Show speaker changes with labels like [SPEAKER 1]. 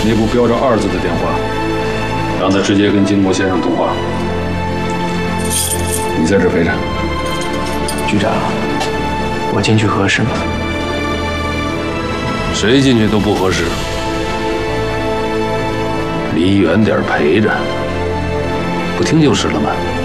[SPEAKER 1] 内部标着2字的电话，让他直接跟金国先生通话。你在这陪着。
[SPEAKER 2] 局长，我进去合适吗？
[SPEAKER 1] 谁进去都不合适，离远点陪着。不听就是了吗？